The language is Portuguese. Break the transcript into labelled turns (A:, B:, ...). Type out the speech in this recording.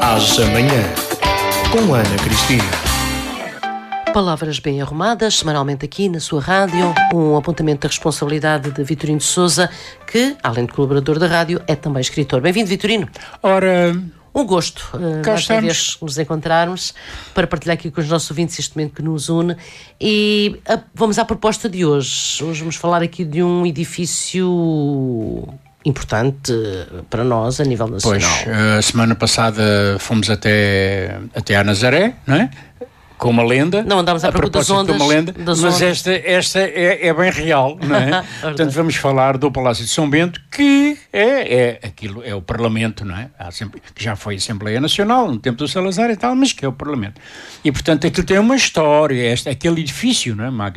A: Às amanhã, com Ana Cristina.
B: Palavras bem arrumadas, semanalmente aqui na sua rádio, um apontamento da responsabilidade de Vitorino de Sousa, que, além de colaborador da rádio, é também escritor. Bem-vindo, Vitorino.
C: Ora,
B: um gosto, mais uma vez, nos encontrarmos para partilhar aqui com os nossos ouvintes este momento que nos une. E vamos à proposta de hoje. Hoje vamos falar aqui de um edifício importante para nós a nível nacional.
C: Pois, a semana passada fomos até à Nazaré, não é? Com uma lenda.
B: Não andámos à procura das ondas.
C: Uma lenda, mas esta é bem real, não é? Portanto, vamos falar do Palácio de São Bento, que aquilo, é o Parlamento, não é? Que já foi Assembleia Nacional, no tempo do Salazar e tal, mas que é o Parlamento. E, portanto, aquilo tem uma história, aquele edifício, não é?